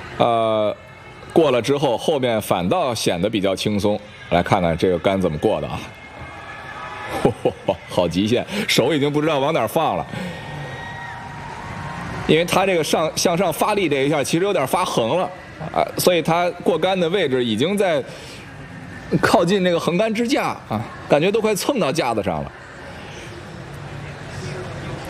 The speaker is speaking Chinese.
过了之后，后面反倒显得比较轻松。来看看这个杆怎么过的啊！好极限，手已经不知道往哪儿放了，因为他这个向上发力这一下其实有点发横了啊，所以他过杆的位置已经在靠近那个横杆支架啊，感觉都快蹭到架子上了。